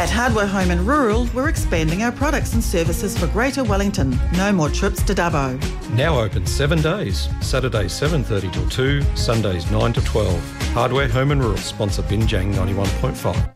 At Hardware Home and Rural, we're expanding our products and services for Greater Wellington. No more trips to Dubbo. Now open 7 days. Saturdays 7:30 till 2, Sundays 9 to 12. Hardware Home and Rural sponsor Binjang 91.5.